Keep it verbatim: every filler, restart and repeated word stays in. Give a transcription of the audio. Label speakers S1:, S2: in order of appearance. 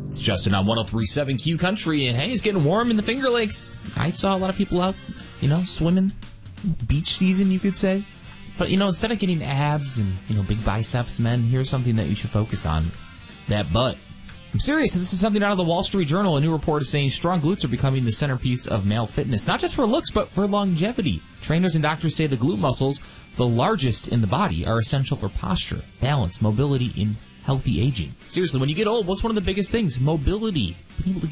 S1: It's Justin on one oh three point seven Q Country, and hey, it's getting warm in the Finger Lakes. I saw a lot of people out, you know, swimming. Beach season, you could say. But, you know, instead of getting abs and, you know, big biceps, men, here's something that you should focus on. That butt. I'm serious. This is something out of the Wall Street Journal. A new report is saying strong glutes are becoming the centerpiece of male fitness, not just for looks, but for longevity. Trainers and doctors say the glute muscles, the largest in the body, are essential for posture, balance, mobility, and healthy aging. Seriously, when you get old, what's one of the biggest things? Mobility. Being able to